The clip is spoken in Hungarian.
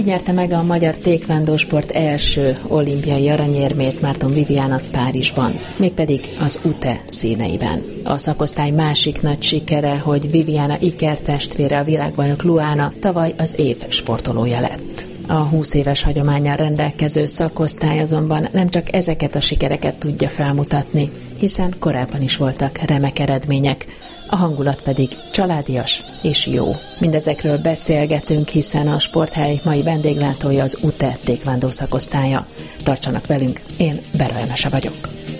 Így nyerte meg a magyar taekwondo sport első olimpiai aranyérmét Márton Viviana Párizsban, mégpedig az UTE színeiben. A szakosztály másik nagy sikere, hogy Viviana ikertestvére, a világbajnok Luana tavaly az év sportolója lett. A 20 éves hagyománnyal rendelkező szakosztály azonban nem csak ezeket a sikereket tudja felmutatni, hiszen korábban is voltak remek eredmények, a hangulat pedig családias és jó. Mindezekről beszélgetünk, hiszen a Sporthely mai vendéglátója az UTE taekwondo szakosztálya. Tartsanak velünk, én Berva Emese vagyok.